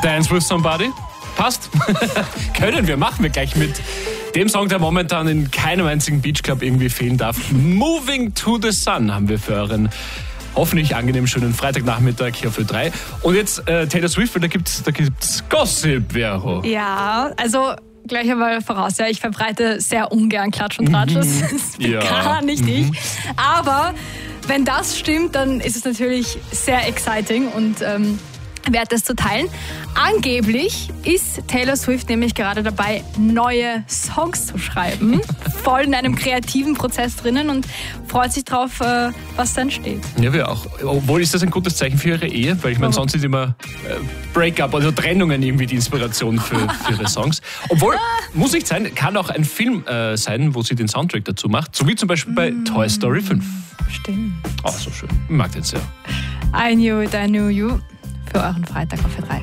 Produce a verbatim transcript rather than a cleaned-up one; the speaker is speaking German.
Dance with Somebody. Passt. Können wir, machen wir gleich mit dem Song, der momentan in keinem einzigen Beachclub irgendwie fehlen darf. Moving to the Sun haben wir für euren hoffentlich angenehmen, schönen Freitagnachmittag hier für drei. Und jetzt äh, Taylor Swift, weil da gibt's, da gibt's Gossip, Vero. Ja, also gleich einmal voraus, ja, ich verbreite sehr ungern Klatsch und Tratsch, das ist Ja. gar nicht Mhm. ich. Aber wenn das stimmt, dann ist es natürlich sehr exciting und ähm, wert es zu teilen. Angeblich ist Taylor Swift nämlich gerade dabei, neue Songs zu schreiben. Voll in einem kreativen Prozess drinnen und freut sich drauf, äh, was dann steht. Ja, wir auch. Obwohl, ist das ein gutes Zeichen für ihre Ehe? Weil ich meine, sonst ist immer äh, Breakup, also Trennungen irgendwie die Inspiration für, für ihre Songs. Obwohl, muss nicht sein, kann auch ein Film äh, sein, wo sie den Soundtrack dazu macht. So wie zum Beispiel bei mm. Toy Story fünf. Stimmt. Ach, so schön. Ich mag den sehr. I Knew It, I Knew You für euren Freitag auf Ö drei.